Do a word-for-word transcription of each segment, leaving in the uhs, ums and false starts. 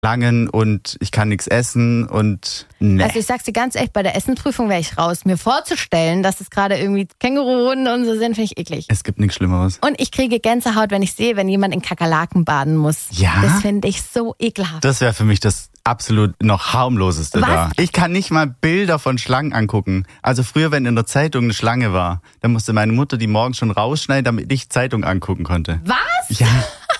Schlangen und ich kann nichts essen und ne. Also ich sag's dir ganz echt, bei der Essensprüfung wäre ich raus. Mir vorzustellen, dass es gerade irgendwie Känguru-Hunde und so sind, finde ich eklig. Es gibt nichts Schlimmeres. Und ich kriege Gänsehaut, wenn ich sehe, wenn jemand in Kakerlaken baden muss. Ja? Das finde ich so ekelhaft. Das wäre für mich das absolut noch harmloseste Was? da. Ich kann nicht mal Bilder von Schlangen angucken. Also früher, wenn in der Zeitung eine Schlange war, dann musste meine Mutter die morgens schon rausschneiden, damit ich Zeitung angucken konnte. Was? Ja.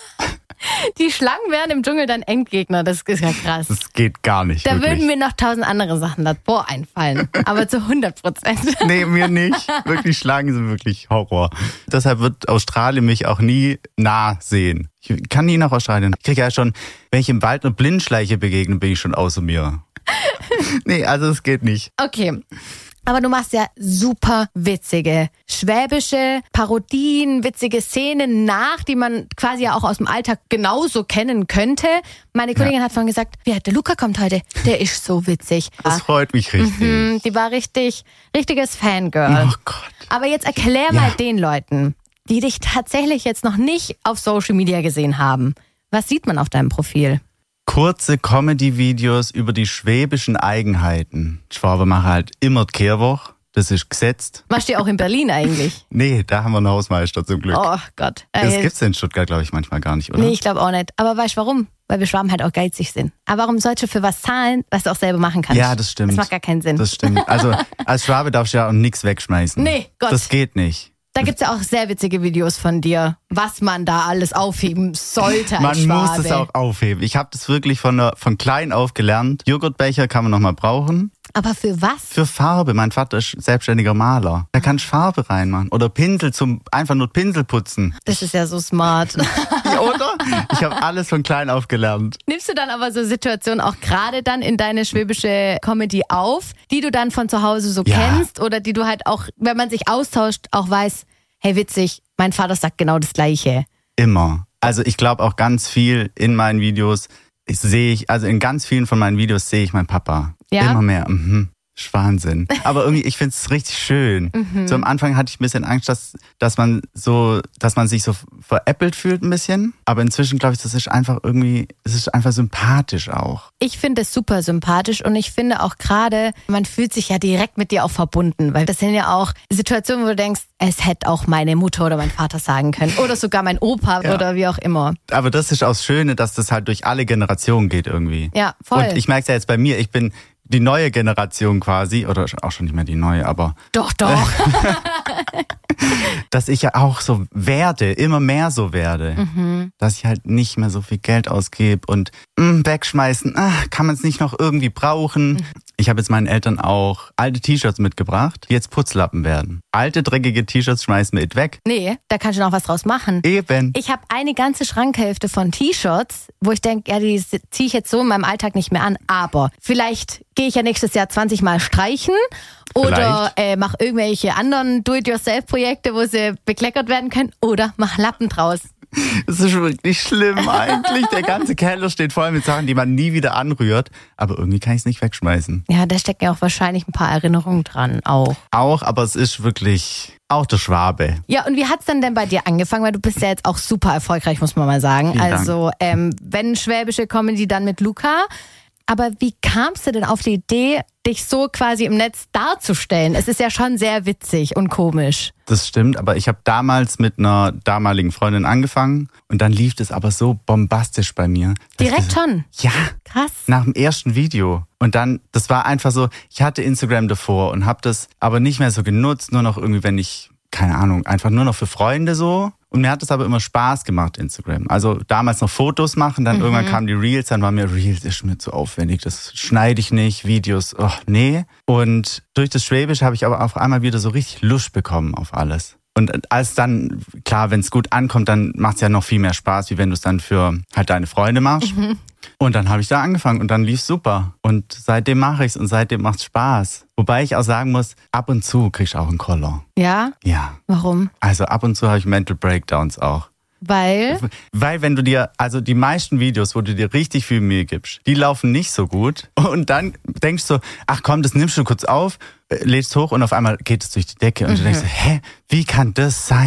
Die Schlangen wären im Dschungel dann Endgegner, das ist ja krass. Das geht gar nicht, Da wirklich. würden mir noch tausend andere Sachen davor einfallen, aber zu hundert Prozent. Nee, mir nicht. Wirklich, Schlangen sind wirklich Horror. Deshalb wird Australien mich auch nie nah sehen. Ich kann nie nach Australien. Ich kriege ja schon, wenn ich im Wald eine Blindschleiche begegne, bin ich schon außer mir. Nee, also es geht nicht. Okay. Aber du machst ja super witzige, schwäbische Parodien, witzige Szenen nach, die man quasi ja auch aus dem Alltag genauso kennen könnte. Meine Kollegin ja. hat vorhin gesagt, wie der Luca kommt heute, der ist so witzig. Das freut mich richtig. Mhm, die war richtig, richtiges Fangirl. Oh Gott. Aber jetzt erklär ja. mal den Leuten, die dich tatsächlich jetzt noch nicht auf Social Media gesehen haben. Was sieht man auf deinem Profil? Kurze Comedy-Videos über die schwäbischen Eigenheiten. Schwaben machen halt immer die Kehrwoche. Das ist gesetzt. Machst du auch in Berlin eigentlich? Nee, da haben wir einen Hausmeister zum Glück. Oh Gott. Das gibt's in Stuttgart, glaube ich, manchmal gar nicht, oder? Nee, ich glaube auch nicht. Aber weißt du warum? Weil wir Schwaben halt auch geizig sind. Aber warum sollst du für was zahlen, was du auch selber machen kannst? Ja, das stimmt. Das macht gar keinen Sinn. Das stimmt. Also als Schwabe darfst du ja auch nichts wegschmeißen. Nee, Gott. Das geht nicht. Da gibt's ja auch sehr witzige Videos von dir, was man da alles aufheben sollte als Man Schwabe. muss es auch aufheben. Ich habe das wirklich von, der, von klein auf gelernt. Joghurtbecher kann man noch mal brauchen. Aber für was? Für Farbe. Mein Vater ist selbstständiger Maler. Da kannst du Farbe reinmachen. Oder Pinsel zum einfach nur Pinsel putzen. Das ist ja so smart. Oder? Ich habe alles von klein auf gelernt. Nimmst du dann aber so Situationen auch gerade dann in deine schwäbische Comedy auf, die du dann von zu Hause so Ja. kennst oder die du halt auch, wenn man sich austauscht, auch weiß, hey witzig, mein Vater sagt genau das Gleiche. Immer. Also ich glaube auch ganz viel in meinen Videos ich sehe ich, also in ganz vielen von meinen Videos sehe ich meinen Papa. Ja? Immer mehr. Mhm. Ist Wahnsinn. Aber irgendwie, ich finde es richtig schön. Mhm. So am Anfang hatte ich ein bisschen Angst, dass, dass man so, dass man sich so veräppelt fühlt ein bisschen. Aber inzwischen glaube ich, das ist einfach irgendwie, es ist einfach sympathisch auch. Ich finde es super sympathisch und ich finde auch gerade, man fühlt sich ja direkt mit dir auch verbunden, weil das sind ja auch Situationen, wo du denkst, es hätte auch meine Mutter oder mein Vater sagen können oder sogar mein Opa Ja. oder wie auch immer. Aber das ist auch das Schöne, dass das halt durch alle Generationen geht irgendwie. Ja, voll. Und ich merke es ja jetzt bei mir, ich bin die neue Generation quasi, oder auch schon nicht mehr die neue, aber Doch, doch. dass ich ja auch so werde, immer mehr so werde. Mhm. Dass ich halt nicht mehr so viel Geld ausgebe und mh, wegschmeißen, ach, kann man es nicht noch irgendwie brauchen. Mhm. Ich habe jetzt meinen Eltern auch alte T-Shirts mitgebracht, die jetzt Putzlappen werden. Alte, dreckige T-Shirts schmeißen wir nicht weg. Nee, da kannst du noch was draus machen. Eben. Ich habe eine ganze Schrankhälfte von T-Shirts, wo ich denke, ja, die ziehe ich jetzt so in meinem Alltag nicht mehr an. Aber vielleicht gehe ich ja nächstes Jahr zwanzig Mal streichen oder äh, mache irgendwelche anderen Do-it-yourself-Projekte, wo sie bekleckert werden können oder mach Lappen draus. Das ist wirklich schlimm eigentlich. Der ganze Keller steht voll mit Sachen, die man nie wieder anrührt. Aber irgendwie kann ich es nicht wegschmeißen. Ja, da stecken ja auch wahrscheinlich ein paar Erinnerungen dran auch. Auch, aber es ist wirklich auch der Schwabe. Ja, und wie hat's dann denn bei dir angefangen? Weil du bist ja jetzt auch super erfolgreich, muss man mal sagen. Vielen Dank. Also, ähm, wenn schwäbische Comedy, dann mit Luca. Aber wie kamst du denn auf die Idee, dich so quasi im Netz darzustellen? Es ist ja schon sehr witzig und komisch. Das stimmt, aber ich habe damals mit einer damaligen Freundin angefangen und dann lief das aber so bombastisch bei mir. dass Direkt ich gesagt, schon? Ja, Krass. nach dem ersten Video. Und dann, das war einfach so, ich hatte Instagram davor und habe das aber nicht mehr so genutzt, nur noch irgendwie, wenn ich, keine Ahnung, einfach nur noch für Freunde so. Und mir hat das aber immer Spaß gemacht, Instagram. Also damals noch Fotos machen, dann mhm. irgendwann kamen die Reels, dann war mir, Reels ist mir zu aufwendig, das schneide ich nicht, Videos, oh nee. Und durch das Schwäbisch habe ich aber auf einmal wieder so richtig Lust bekommen auf alles. Und als dann, klar, wenn es gut ankommt, dann macht es ja noch viel mehr Spaß, wie wenn du es dann für halt deine Freunde machst. Mhm. Und dann habe ich da angefangen und dann lief's super. Und seitdem mache ich's und seitdem macht's Spaß. Wobei ich auch sagen muss, ab und zu kriegst du auch einen Koller. Ja? Ja. Warum? Also ab und zu habe ich Mental Breakdowns auch. Weil? Weil wenn du dir, also die meisten Videos, wo du dir richtig viel Mühe gibst, die laufen nicht so gut. Und dann denkst du, ach komm, das nimmst du kurz auf, lädst hoch und auf einmal geht es durch die Decke. Und mhm. du denkst, hä, wie kann das sein?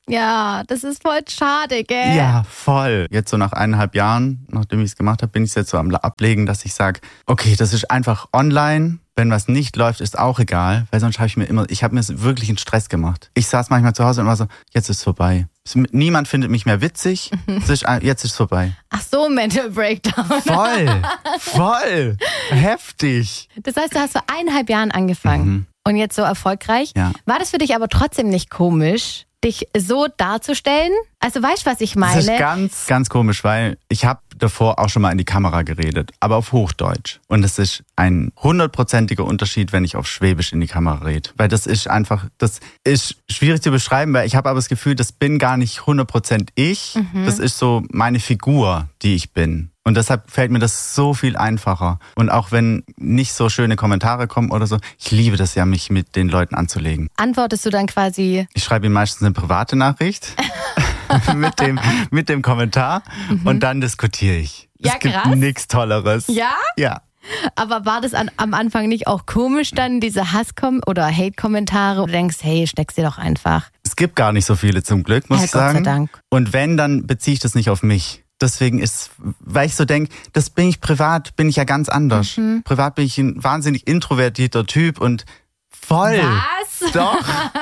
Ja, das ist voll schade, gell? Ja, voll. Jetzt so nach eineinhalb Jahren, nachdem ich es gemacht habe, bin ich jetzt so am Ablegen, dass ich sage, okay, das ist einfach online. Wenn was nicht läuft, ist auch egal, weil sonst habe ich mir immer, ich habe mir wirklich einen Stress gemacht. Ich saß manchmal zu Hause und war so, jetzt ist es vorbei. Niemand findet mich mehr witzig, es ist, jetzt ist es vorbei. Ach so, Mental Breakdown. Voll, voll, heftig. Das heißt, du hast vor eineinhalb Jahren angefangen mhm. und jetzt so erfolgreich. Ja. War das für dich aber trotzdem nicht komisch, dich so darzustellen? Also weißt du, was ich meine? Das ist ganz, ganz komisch, weil ich habe davor auch schon mal in die Kamera geredet, aber auf Hochdeutsch. Und es ist ein hundertprozentiger Unterschied, wenn ich auf Schwäbisch in die Kamera rede. Weil das ist einfach, das ist schwierig zu beschreiben, weil ich habe aber das Gefühl, das bin gar nicht hundert Prozent ich. Mhm. Das ist so meine Figur, die ich bin. Und deshalb fällt mir das so viel einfacher. Und auch wenn nicht so schöne Kommentare kommen oder so, ich liebe das ja, mich mit den Leuten anzulegen. Antwortest du dann quasi? Ich schreibe ihnen meistens eine private Nachricht mit dem, mit dem Kommentar mhm. und dann diskutiere ich. Ja, es gibt krass. Nichts Tolleres. Ja? Ja. Aber war das an, am Anfang nicht auch komisch dann, diese Hasskom- oder Hate-Kommentare? Du denkst, hey, steck's dir doch einfach. Es gibt gar nicht so viele zum Glück, muss ja, ich sagen. Gott sei Dank. Und wenn, dann beziehe ich das nicht auf mich. Deswegen ist, weil ich so denke, das bin ich privat, bin ich ja ganz anders. Mhm. Privat bin ich ein wahnsinnig introvertierter Typ und voll. Was? Doch.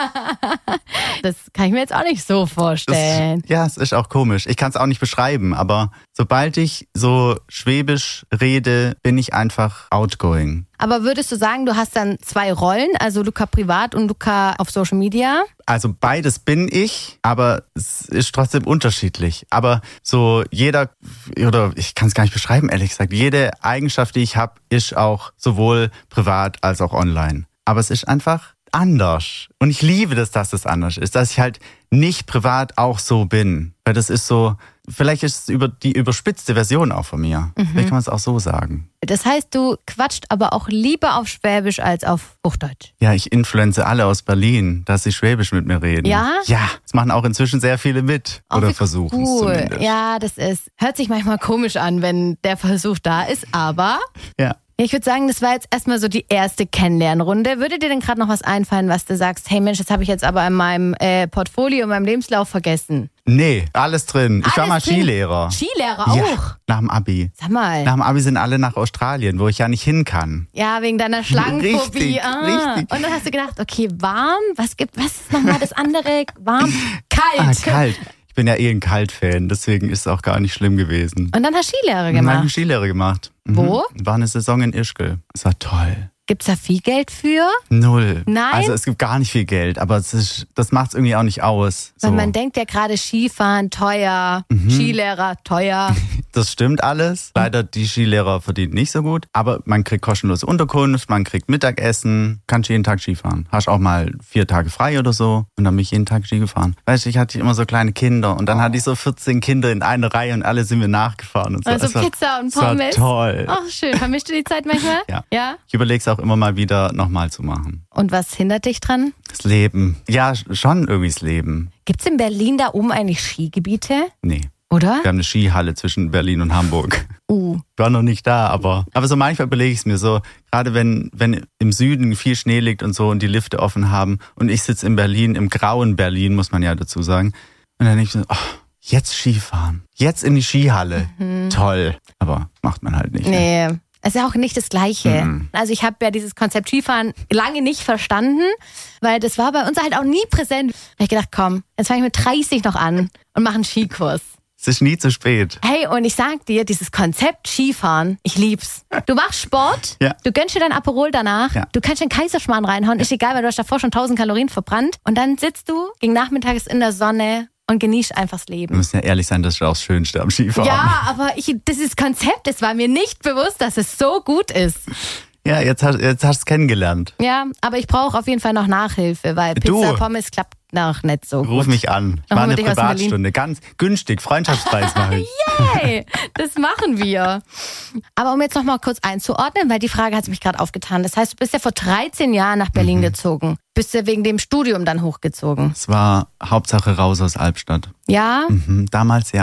Das kann ich mir jetzt auch nicht so vorstellen. Das, ja, es ist auch komisch. Ich kann es auch nicht beschreiben, aber sobald ich so schwäbisch rede, bin ich einfach outgoing. Aber würdest du sagen, du hast dann zwei Rollen, also Luca privat und Luca auf Social Media? Also beides bin ich, aber es ist trotzdem unterschiedlich. Aber so jeder, oder ich kann es gar nicht beschreiben, ehrlich gesagt, jede Eigenschaft, die ich habe, ist auch sowohl privat als auch online. Aber es ist einfach anders. Und ich liebe das, dass es anders ist, dass ich halt nicht privat auch so bin. Weil das ist so, vielleicht ist es über die überspitzte Version auch von mir. Mhm. Vielleicht kann man es auch so sagen. Das heißt, du quatscht aber auch lieber auf Schwäbisch als auf Hochdeutsch. Ja, ich influenze alle aus Berlin, dass sie Schwäbisch mit mir reden. Ja? Ja, das machen auch inzwischen sehr viele mit. Oh, oder versuchen cool. es zumindest. Ja, das ist, hört sich manchmal komisch an, wenn der Versuch da ist, aber... Ja. Ich würde sagen, das war jetzt erstmal so die erste Kennenlernrunde. Würde dir denn gerade noch was einfallen, was du sagst, hey Mensch, das habe ich jetzt aber in meinem äh, Portfolio, in meinem Lebenslauf vergessen? Nee, alles drin. Ich alles war mal drin. Skilehrer. Skilehrer auch? Ja, nach dem Abi. Sag mal. Nach dem Abi sind alle nach Australien, wo ich ja nicht hin kann. Ja, wegen deiner Schlangenphobie. Richtig, ah. richtig. Und dann hast du gedacht, okay, warm, was gibt, was ist nochmal das andere? Warm, kalt. Ah, kalt. Ich bin ja eh ein Kalt-Fan, deswegen ist es auch gar nicht schlimm gewesen. Und dann hast du Skilehrer Ich habe eine gemacht? Skilehrer gemacht. Mhm. Wo? War eine Saison in Ischgl. Es war toll. Gibt's da viel Geld für? Null. Nein? Also es gibt gar nicht viel Geld, aber es ist, das macht es irgendwie auch nicht aus. So. Weil man denkt ja gerade Skifahren teuer, mhm. Skilehrer teuer. Das stimmt alles. Leider, die Skilehrer verdienen nicht so gut. Aber man kriegt kostenlose Unterkunft, man kriegt Mittagessen, kannst jeden Tag Skifahren. Hast auch mal vier Tage frei oder so und dann bin ich jeden Tag Ski gefahren. Weißt du, ich hatte immer so kleine Kinder und dann oh. hatte ich so vierzehn Kinder in einer Reihe und alle sind mir nachgefahren. Und so. Also war, Pizza und Pommes. Das war toll. Ach schön. Vermischst du die Zeit manchmal? Ja. ja? Ich überlege es auch immer mal wieder nochmal zu machen. Und was hindert dich dran? Das Leben. Ja, schon irgendwie das Leben. Gibt's in Berlin da oben eigentlich Skigebiete? Nee. Oder? Wir haben eine Skihalle zwischen Berlin und Hamburg. Uh. Ich war noch nicht da, aber, aber so manchmal überlege ich es mir so, gerade wenn, wenn im Süden viel Schnee liegt und so und die Lifte offen haben und ich sitze in Berlin, im grauen Berlin, muss man ja dazu sagen. Und dann denke ich so, oh, jetzt Skifahren, jetzt in die Skihalle. Mhm. Toll. Aber macht man halt nicht. Nee. Ne? Es ist ja auch nicht das Gleiche. Mhm. Also ich habe ja dieses Konzept Skifahren lange nicht verstanden, weil das war bei uns halt auch nie präsent. Da habe ich gedacht, komm, jetzt fange ich mit dreißig noch an und mache einen Skikurs. Es ist nie zu spät. Hey, und ich sag dir, dieses Konzept Skifahren, ich lieb's. Du machst Sport, ja. du gönnst dir dein Aperol danach, ja. du kannst den Kaiserschmarrn reinhauen, ist egal, weil du hast davor schon tausend Kalorien verbrannt. Und dann sitzt du gegen Nachmittags in der Sonne und genießt einfach das Leben. Wir müssen ja ehrlich sein, das ist auch das Schönste am Skifahren. Ja, aber ich, dieses Konzept, das war mir nicht bewusst, dass es so gut ist. Ja, jetzt hast, jetzt hast du es kennengelernt. Ja, aber ich brauche auf jeden Fall noch Nachhilfe, weil Pizza, du. Pommes klappt noch nicht so gut. Ruf mich an. Ich war eine Privatstunde. Ganz günstig. Freundschaftspreis mache ich. Yay! Das machen wir. Aber um jetzt noch mal kurz einzuordnen, weil die Frage hat mich gerade aufgetan. Das heißt, du bist ja vor dreizehn Jahren nach Berlin mhm. gezogen. Bist du wegen dem Studium dann hochgezogen? Es war Hauptsache raus aus Albstadt. Ja? Mhm. Damals ja.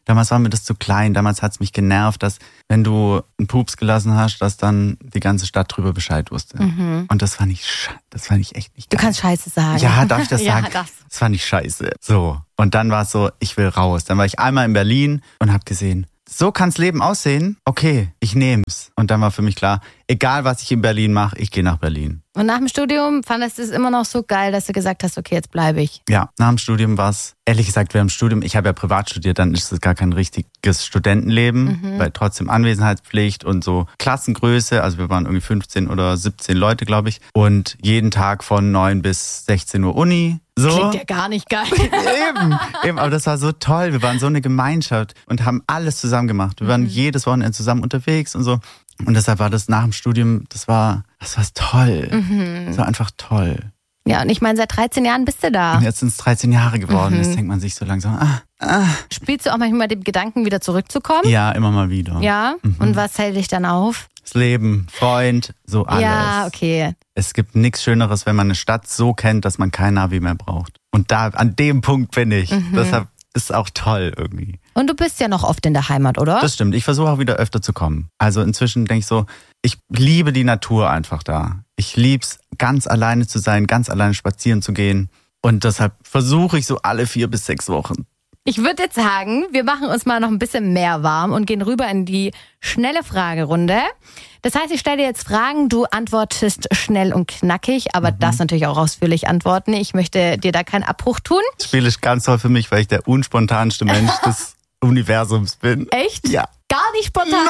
Damals war mir das zu klein. Damals hat's mich genervt, dass wenn du einen Pups gelassen hast, dass dann die ganze Stadt drüber Bescheid wusste. Mhm. Und das fand ich, das fand ich echt nicht geil. Du kannst Scheiße sagen. Ja, darf ich das sagen? Ja, das. Das fand ich scheiße. So. Und dann war es so, ich will raus. Dann war ich einmal in Berlin und habe gesehen, so kann's Leben aussehen. Okay, ich nehm's. Und dann war für mich klar, egal was ich in Berlin mache, ich gehe nach Berlin. Und nach dem Studium fandest du es immer noch so geil, dass du gesagt hast, okay, jetzt bleibe ich. Ja, nach dem Studium war es, ehrlich gesagt, während dem Studium, ich habe ja privat studiert, dann ist es gar kein richtiges Studentenleben, mhm. weil trotzdem Anwesenheitspflicht und so Klassengröße, also wir waren irgendwie fünfzehn oder siebzehn Leute, glaube ich, und jeden Tag von neun bis sechzehn Uhr Uni. So. Klingt ja gar nicht geil. eben, eben, aber das war so toll. Wir waren so eine Gemeinschaft und haben alles zusammen gemacht. Wir waren mhm. jedes Wochenende zusammen unterwegs und so. Und deshalb war das nach dem Studium, das war, das war toll. Mhm. Das war einfach toll. Ja, und ich meine, seit dreizehn Jahren bist du da. Und jetzt sind es dreizehn Jahre geworden. Mhm. Jetzt denkt man sich so langsam, ah, ah. Spielst du auch manchmal den Gedanken, wieder zurückzukommen? Ja, immer mal wieder. Ja? Mhm. Und was hält dich dann auf? Das Leben, Freund, so alles. Ja, okay. Es gibt nichts Schöneres, wenn man eine Stadt so kennt, dass man kein Navi mehr braucht. Und da, an dem Punkt bin ich. Mhm. Deshalb ist es auch toll irgendwie. Und du bist ja noch oft in der Heimat, oder? Das stimmt. Ich versuche auch wieder öfter zu kommen. Also inzwischen denke ich so, ich liebe die Natur einfach da. Ich lieb's, ganz alleine zu sein, ganz alleine spazieren zu gehen. Und deshalb versuche ich so alle vier bis sechs Wochen. Ich würde jetzt sagen, wir machen uns mal noch ein bisschen mehr warm und gehen rüber in die schnelle Fragerunde. Das heißt, ich stelle dir jetzt Fragen, du antwortest schnell und knackig, aber mhm. das natürlich auch ausführlich antworten. Ich möchte dir da keinen Abbruch tun. Das Spiel ist ganz toll für mich, weil ich der unspontanste Mensch des Universums bin. Echt? Ja. Gar nicht spontan?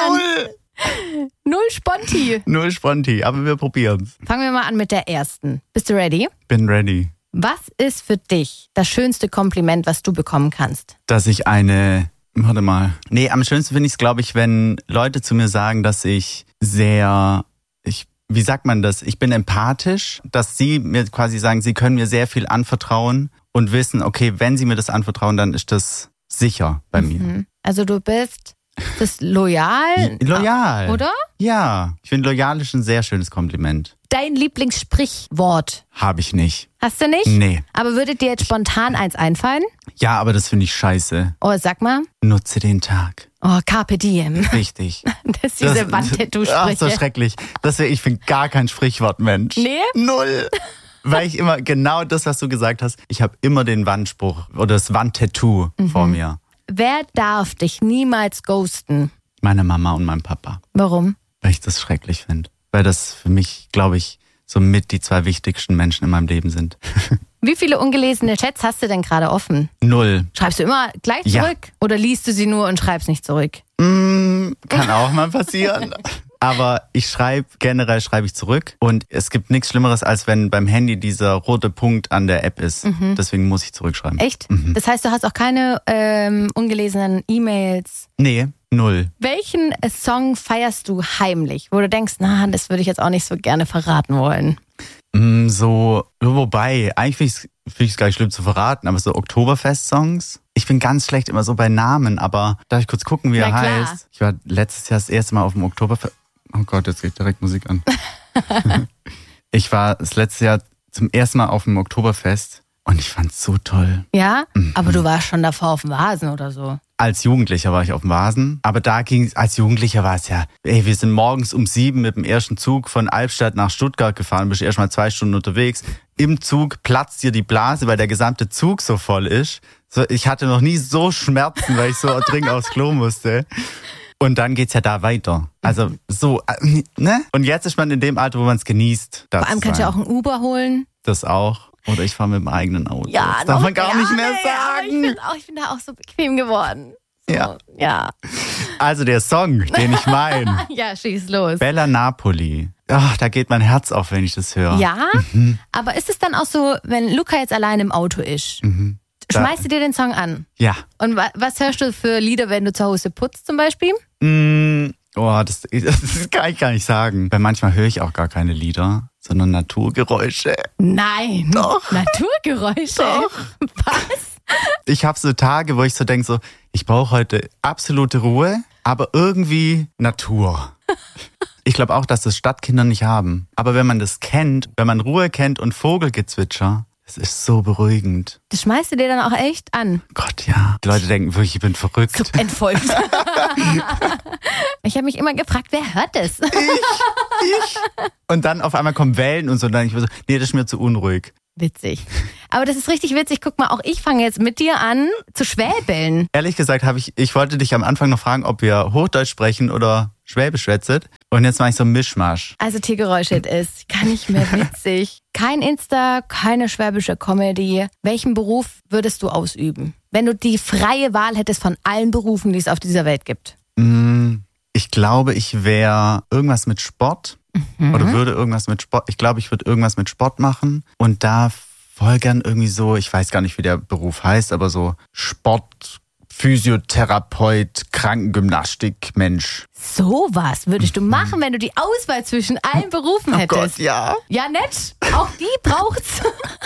Null! Null Sponti. Null Sponti, aber wir probieren's. Fangen wir mal an mit der ersten. Bist du ready? Bin ready. Was ist für dich das schönste Kompliment, was du bekommen kannst? Dass ich eine, warte mal. Nee, am schönsten finde ich es, glaube ich, wenn Leute zu mir sagen, dass ich sehr, ich, wie sagt man das? Ich bin empathisch, dass sie mir quasi sagen, sie können mir sehr viel anvertrauen und wissen, okay, wenn sie mir das anvertrauen, dann ist das sicher bei mhm. mir. Also du bist... Bist loyal? Loyal. Oder? Ja. Ich finde, loyal ist ein sehr schönes Kompliment. Dein Lieblingssprichwort? Habe ich nicht. Hast du nicht? Nee. Aber würde dir jetzt spontan eins einfallen? Ja, aber das finde ich scheiße. Oh, sag mal. Nutze den Tag. Oh, Carpe Diem. Richtig. Das ist diese Wandtattoo-Sprüche. Ach, so schrecklich. Das wäre, ich finde, gar kein Sprichwortmensch. Nee? Null. Weil ich immer, genau das, was du gesagt hast, ich habe immer den Wandspruch oder das Wandtattoo mhm. vor mir. Wer darf dich niemals ghosten? Meine Mama und mein Papa. Warum? Weil ich das schrecklich finde. Weil das für mich, glaube ich, somit die zwei wichtigsten Menschen in meinem Leben sind. Wie viele ungelesene Chats hast du denn gerade offen? Null. Schreibst du immer gleich zurück? Ja. Oder liest du sie nur und schreibst nicht zurück? Mm, kann auch mal passieren. Aber ich schreibe, generell schreibe ich zurück. Und es gibt nichts Schlimmeres, als wenn beim Handy dieser rote Punkt an der App ist. Mhm. Deswegen muss ich zurückschreiben. Echt? Mhm. Das heißt, du hast auch keine ähm, ungelesenen E-Mails? Nee, null. Welchen Song feierst du heimlich, wo du denkst, na, das würde ich jetzt auch nicht so gerne verraten wollen? Mm, so, wobei, eigentlich finde ich es gar nicht schlimm zu verraten, aber so Oktoberfest-Songs. Ich bin ganz schlecht immer so bei Namen, aber darf ich kurz gucken, wie Na er klar. heißt? Ich war letztes Jahr das erste Mal auf dem Oktoberfest. Oh Gott, jetzt geht direkt Musik an. Ich war das letzte Jahr zum ersten Mal auf dem Oktoberfest und ich fand's so toll. Ja? Mhm. Aber du warst schon davor auf dem Vasen oder so? Als Jugendlicher war ich auf dem Vasen, aber da ging als Jugendlicher war es ja, ey, wir sind morgens um sieben mit dem ersten Zug von Albstadt nach Stuttgart gefahren, bist erst mal zwei Stunden unterwegs. Im Zug platzt dir die Blase, weil der gesamte Zug so voll ist. So, ich hatte noch nie so Schmerzen, weil ich so dringend aufs Klo musste. Und dann geht's ja da weiter. Also so, ne? Und jetzt ist man in dem Alter, wo man es genießt. Vor allem kannst du ja auch ein Uber holen. Das auch. Oder ich fahre mit dem eigenen Auto. Ja, das darf man gar ja, nicht mehr nee, sagen. Ich bin, auch, ich bin da auch so bequem geworden. So, ja. ja. Also der Song, den ich meine. Ja, schieß los. Bella Napoli. Ach, da geht mein Herz auf, wenn ich das höre. Ja, mhm. Aber ist es dann auch so, wenn Luca jetzt allein im Auto ist, mhm. schmeißt du dir den Song an? Ja. Und wa- was hörst du für Lieder, wenn du zu Hause putzt zum Beispiel? Mm, oh, das, das kann ich gar nicht sagen. Weil manchmal höre ich auch gar keine Lieder, sondern Naturgeräusche. Nein. Doch. Naturgeräusche? Doch. Was? Ich habe so Tage, wo ich so denke, so, ich brauche heute absolute Ruhe, aber irgendwie Natur. Ich glaube auch, dass das Stadtkinder nicht haben. Aber wenn man das kennt, wenn man Ruhe kennt und Vogelgezwitscher, Das ist so beruhigend. Das schmeißt du dir dann auch echt an. Gott, ja. Die Leute denken wirklich, ich bin verrückt. So entfolgt. Ich habe mich immer gefragt, wer hört das? Ich, ich. Und dann auf einmal kommen Wellen und so. Und dann ich so, nee, das ist mir zu unruhig. Witzig. Aber das ist richtig witzig. Guck mal, auch ich fange jetzt mit dir an zu schwäbeln. Ehrlich gesagt, habe ich, ich wollte dich am Anfang noch fragen, ob wir Hochdeutsch sprechen oder Schwäbisch schwätzet. Und jetzt mache ich so ein Mischmasch. Also Tiergeräusche ist gar nicht mehr witzig. Kein Insta, keine schwäbische Comedy. Welchen Beruf würdest du ausüben? Wenn du die freie Wahl hättest von allen Berufen, die es auf dieser Welt gibt. Ich glaube, ich wäre irgendwas mit Sport. Mhm. Oder würde irgendwas mit Sport. Ich glaube, ich würde irgendwas mit Sport machen. Und da voll gern irgendwie so, ich weiß gar nicht, wie der Beruf heißt, aber so Sport, Physiotherapeut, Krankengymnastik, Mensch. Sowas würdest du machen, wenn du die Auswahl zwischen allen Berufen hättest. Oh Gott, ja. Ja, nett. Auch die braucht's.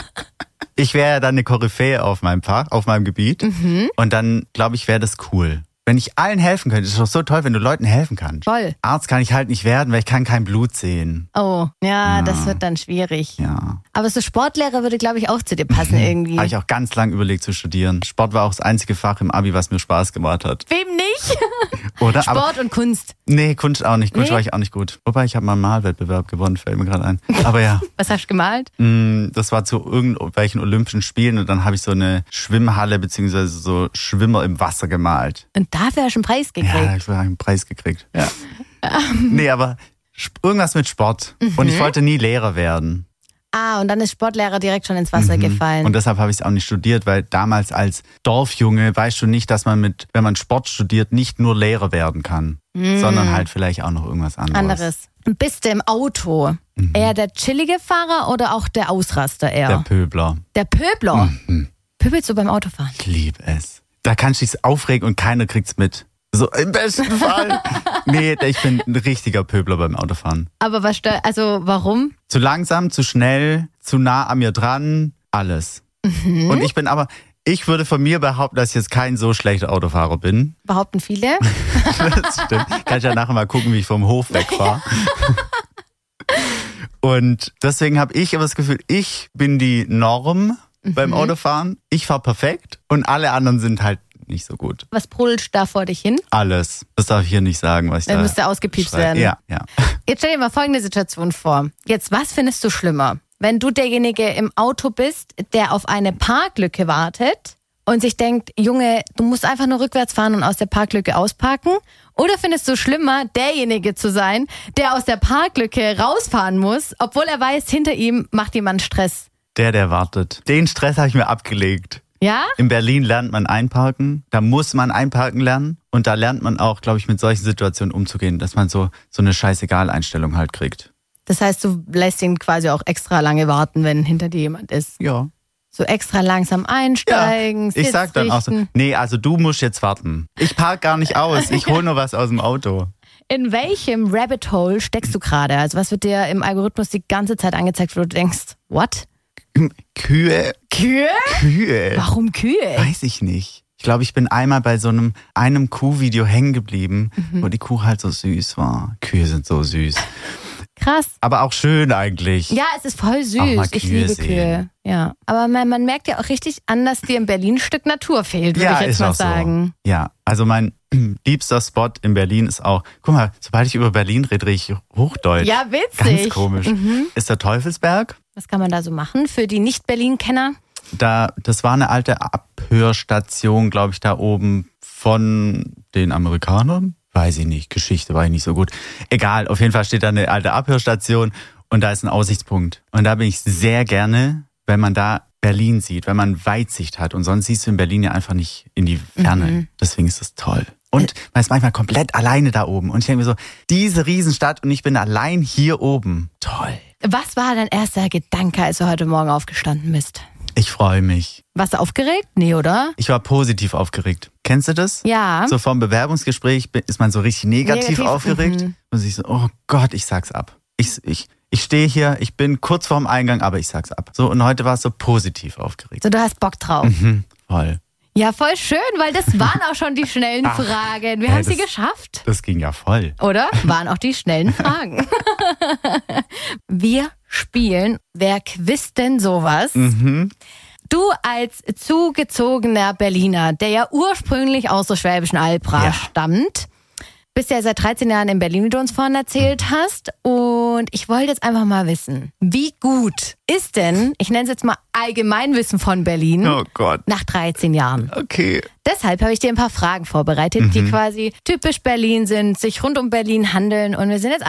Ich wäre ja dann eine Koryphäe auf meinem Fach, auf meinem Gebiet. Mhm. Und dann, glaube ich, wäre das cool. Wenn ich allen helfen könnte, ist es doch so toll, wenn du Leuten helfen kannst. Voll. Arzt kann ich halt nicht werden, weil ich kann kein Blut sehen. Oh, ja, ja. Das wird dann schwierig. Ja. Aber so Sportlehrer würde, glaube ich, auch zu dir passen mhm. irgendwie. Habe ich auch ganz lang überlegt zu studieren. Sport war auch das einzige Fach im Abi, was mir Spaß gemacht hat. Wem nicht? Oder? Sport Aber, und Kunst. Nee, Kunst auch nicht. Kunst nee? war ich auch nicht gut. Wobei, ich habe mal einen Malwettbewerb gewonnen, fällt mir gerade ein. Aber ja. Was hast du gemalt? Das war zu irgendwelchen Olympischen Spielen und dann habe ich so eine Schwimmhalle bzw. so Schwimmer im Wasser gemalt. Und dafür hast du einen Preis gekriegt? Ja, ich habe einen Preis gekriegt. Ja. Nee, aber irgendwas mit Sport. Mhm. Und ich wollte nie Lehrer werden. Ah, und dann ist Sportlehrer direkt schon ins Wasser mhm. gefallen. Und deshalb habe ich es auch nicht studiert, weil damals als Dorfjunge weißt du nicht, dass man mit, wenn man Sport studiert, nicht nur Lehrer werden kann, mhm. sondern halt vielleicht auch noch irgendwas anderes. Anderes. Bist du im Auto mhm. eher der chillige Fahrer oder auch der Ausraster eher? Der Pöbler. Der Pöbler? Mhm. Pöbelst du beim Autofahren? Ich liebe es. Da kannst du dich aufregen und keiner kriegt's mit. So im besten Fall. Nee, ich bin ein richtiger Pöbler beim Autofahren. Aber was stört, also warum? Zu langsam, zu schnell, zu nah an mir dran, alles. Mhm. Und ich bin aber, ich würde von mir behaupten, dass ich jetzt kein so schlechter Autofahrer bin. Behaupten viele? Das stimmt. Kann ich ja nachher mal gucken, wie ich vom Hof wegfahre. Und deswegen habe ich aber das Gefühl, ich bin die Norm mhm. beim Autofahren. Ich fahre perfekt und alle anderen sind halt nicht so gut. Was brodelt da vor dich hin? Alles. Das darf ich hier nicht sagen, was ich Dann da müsste ausgepiepst schreibe. werden. Ja, ja. Jetzt stell dir mal folgende Situation vor. Jetzt, was findest du schlimmer? Wenn du derjenige im Auto bist, der auf eine Parklücke wartet und sich denkt, Junge, du musst einfach nur rückwärts fahren und aus der Parklücke ausparken? Oder findest du schlimmer, derjenige zu sein, der aus der Parklücke rausfahren muss, obwohl er weiß, hinter ihm macht jemand Stress? Der, der wartet. Den Stress habe ich mir abgelegt. Ja? In Berlin lernt man einparken, da muss man einparken lernen und da lernt man auch, glaube ich, mit solchen Situationen umzugehen, dass man so, so eine Scheißegal-Einstellung halt kriegt. Das heißt, du lässt ihn quasi auch extra lange warten, wenn hinter dir jemand ist? Ja. So extra langsam einsteigen, ja, ich sag dann auch so, nee, also du musst jetzt warten. Ich park gar nicht aus, ich hol nur was aus dem Auto. In welchem Rabbit Hole steckst du gerade? Also was wird dir im Algorithmus die ganze Zeit angezeigt, wo du denkst, what? Kühe. Kühe? Kühe. Warum Kühe? Weiß ich nicht. Ich glaube, ich bin einmal bei so einem, einem Kuhvideo hängen geblieben, mhm. wo die Kuh halt so süß war. Kühe sind so süß. Krass. Aber auch schön eigentlich. Ja, es ist voll süß. Auch mal ich Kühe liebe sehen. Kühe. Ja. Aber man, man merkt ja auch richtig an, dass dir in Berlin ein Stück Natur fehlt, würde ja, ich jetzt ist mal auch sagen. So. Ja, also mein liebster Spot in Berlin ist auch, guck mal, sobald ich über Berlin rede, rede ich Hochdeutsch. Ja, witzig. Ganz komisch. Mhm. Ist der Teufelsberg. Was kann man da so machen für die Nicht-Berlin-Kenner? Da, das war eine alte Abhörstation, glaube ich, da oben von den Amerikanern. Weiß ich nicht, Geschichte war ich nicht so gut. Egal, auf jeden Fall steht da eine alte Abhörstation und da ist ein Aussichtspunkt. Und da bin ich sehr gerne, wenn man da Berlin sieht, wenn man Weitsicht hat. Und sonst siehst du in Berlin ja einfach nicht in die Ferne. Mhm. Deswegen ist das toll. Und man ist manchmal komplett alleine da oben. Und ich denke mir so, diese Riesenstadt und ich bin allein hier oben. Toll. Was war dein erster Gedanke, als du heute Morgen aufgestanden bist? Ich freue mich. Warst du aufgeregt? Nee, oder? Ich war positiv aufgeregt. Kennst du das? Ja. So vom Bewerbungsgespräch ist man so richtig negativ, negativ aufgeregt. Mhm. Und sich so, oh Gott, ich sag's ab. Ich, ich, ich stehe hier, ich bin kurz vorm Eingang, aber ich sag's ab. So, und heute war es so positiv aufgeregt. So, du hast Bock drauf. Mhm, voll. Ja, voll schön, weil das waren auch schon die schnellen Ach, Fragen. Wir hey, haben sie das, geschafft. Das ging ja voll. Oder? Waren auch die schnellen Fragen. Wir spielen. Wer quizt denn sowas? Mhm. Du als zugezogener Berliner, der ja ursprünglich aus der Schwäbischen Alb Ja. stammt, bist ja seit dreizehn Jahren in Berlin, wie du uns vorhin erzählt hast. Und ich wollte jetzt einfach mal wissen, wie gut ist denn, ich nenne es jetzt mal Allgemeinwissen von Berlin, Oh Gott. nach dreizehn Jahren? Okay. Deshalb habe ich dir ein paar Fragen vorbereitet, die quasi typisch Berlin sind, sich rund um Berlin handeln. Und wir sind jetzt